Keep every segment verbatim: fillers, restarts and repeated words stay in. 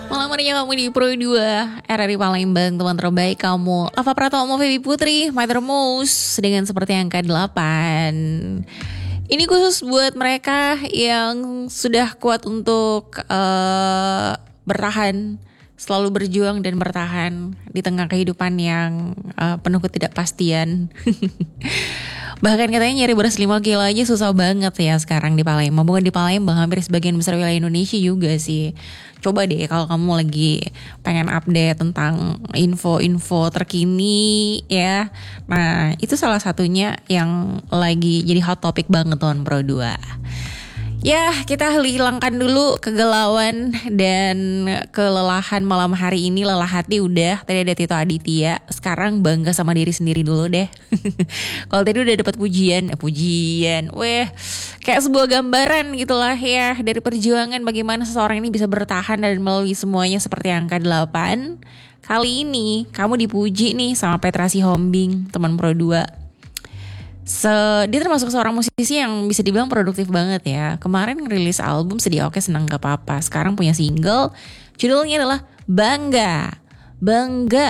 Malam harinya kamu di Pro dua R R I Palembang, teman terbaik kamu Lava Pratomo, Feby Putri, My Termus dengan seperti angka delapan. Ini khusus buat mereka yang sudah kuat untuk uh, bertahan, selalu berjuang dan bertahan di tengah kehidupan yang uh, penuh ketidakpastian. Bahkan katanya nyari beras lima kilo aja susah banget ya sekarang di Palembang. Bukan di Palembang, hampir sebagian besar wilayah Indonesia juga sih. Coba deh kalau kamu lagi pengen update tentang info-info terkini ya. Nah itu salah satunya yang lagi jadi hot topic banget tahun Pro dua. Ya, kita hilangkan dulu kegalauan dan kelelahan malam hari ini. Lelah hati udah, tadi ada Tito Aditya. Sekarang bangga sama diri sendiri dulu deh. Kalau tadi udah dapat pujian, eh, pujian. Weh, kayak sebuah gambaran gitulah ya dari perjuangan bagaimana seseorang ini bisa bertahan dan melalui semuanya seperti angka delapan. Kali ini kamu dipuji nih sama Petra Sihombing, teman Pro dua. So, dia termasuk seorang musisi yang bisa dibilang produktif banget ya. Kemarin ngerilis album Sedih Oke Senang Gak Apa-apa. Sekarang punya single, judulnya adalah Bangga. Bangga.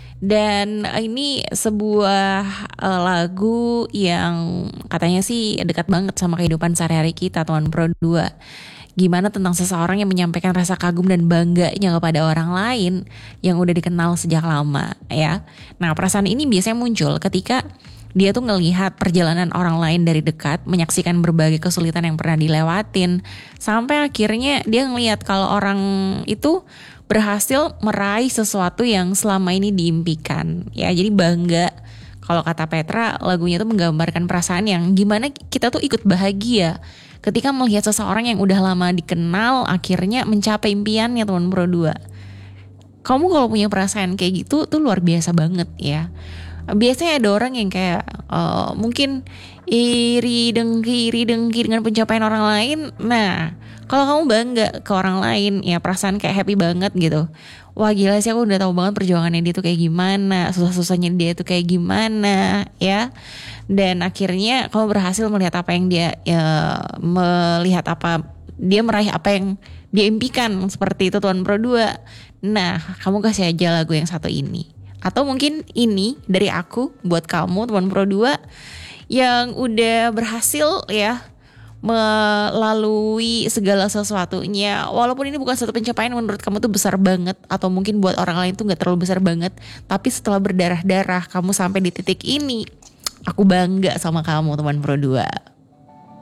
Dan ini sebuah uh, lagu yang katanya sih dekat banget sama kehidupan sehari-hari kita, teman Pro dua. Gimana tentang seseorang yang menyampaikan rasa kagum dan bangganya kepada orang lain yang udah dikenal sejak lama ya. Nah, perasaan ini biasanya muncul ketika dia tuh ngelihat perjalanan orang lain dari dekat, menyaksikan berbagai kesulitan yang pernah dilewatin, sampai akhirnya dia ngelihat kalau orang itu berhasil meraih sesuatu yang selama ini diimpikan. Ya, jadi bangga. Kalau kata Petra, lagunya tuh menggambarkan perasaan yang gimana kita tuh ikut bahagia ketika melihat seseorang yang udah lama dikenal akhirnya mencapai impiannya, teman Pro dua. Kamu kalau punya perasaan kayak gitu tuh luar biasa banget ya. Biasanya ada orang yang kayak uh, mungkin iri dengki iri dengki dengan pencapaian orang lain. Nah, kalau kamu bangga ke orang lain, ya perasaan kayak happy banget gitu. Wah gila sih, aku udah tahu banget perjuangannya dia tuh kayak gimana, susah-susahnya dia tuh kayak gimana ya. Dan akhirnya kamu berhasil melihat apa yang dia ya, melihat apa dia meraih apa yang dia impikan, seperti itu Tuan Pro dua. Nah, kamu kasih aja lagu yang satu ini. Atau mungkin ini dari aku buat kamu teman Pro dua yang udah berhasil ya melalui segala sesuatunya. Walaupun ini bukan satu pencapaian menurut kamu tuh besar banget, atau mungkin buat orang lain tuh gak terlalu besar banget, tapi setelah berdarah-darah kamu sampai di titik ini, aku bangga sama kamu teman Pro dua.